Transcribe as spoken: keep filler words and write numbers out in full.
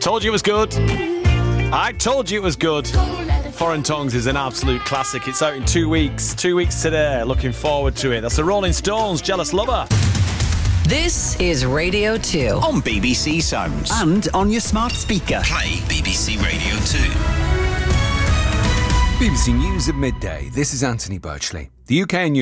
Told you it was good. I told you it was good. Foreign Tongues is an absolute classic. It's out in two weeks. Two weeks today. Looking forward to it. That's the Rolling Stones, Jealous Lover. This is Radio two. On B B C Sounds. And on your smart speaker. Play B B C Radio two. B B C News at midday. This is Anthony Birchley. The U K and